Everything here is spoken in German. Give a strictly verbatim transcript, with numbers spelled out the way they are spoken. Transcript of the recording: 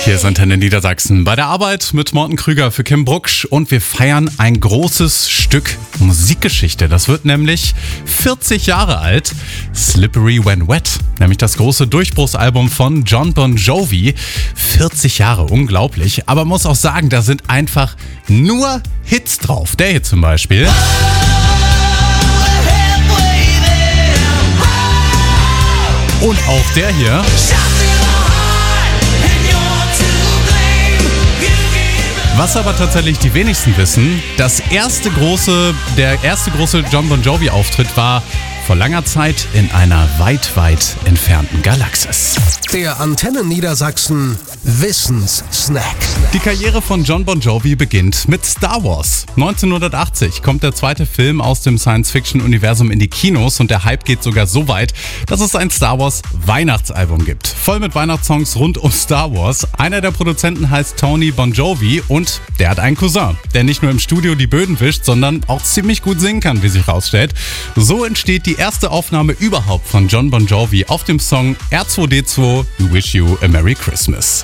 Hier ist Antenne Niedersachsen bei der Arbeit mit Morten Krüger für Kim Brucksch und wir feiern ein großes Stück Musikgeschichte. Das wird nämlich vierzig Jahre alt. Slippery When Wet, nämlich das große Durchbruchsalbum von Jon Bon Jovi. vierzig Jahre, unglaublich. Aber man muss auch sagen, da sind einfach nur Hits drauf. Der hier zum Beispiel. Und auch der hier. Was aber tatsächlich die wenigsten wissen, das erste große, der erste große Jon Bon Jovi Auftritt war vor langer Zeit in einer weit, weit entfernten Galaxis. Der Antenne Niedersachsen Wissenssnack. Die Karriere von Jon Bon Jovi beginnt mit Star Wars. neunzehnhundertachtzig kommt der zweite Film aus dem Science-Fiction-Universum in die Kinos und der Hype geht sogar so weit, dass es ein Star Wars Weihnachtsalbum gibt. Voll mit Weihnachtssongs rund um Star Wars. Einer der Produzenten heißt Tony Bon Jovi und der hat einen Cousin, der nicht nur im Studio die Böden wischt, sondern auch ziemlich gut singen kann, wie sich rausstellt. So entsteht die erste Aufnahme überhaupt von Jon Bon Jovi auf dem Song R zwei D zwei We Wish You a Merry Christmas.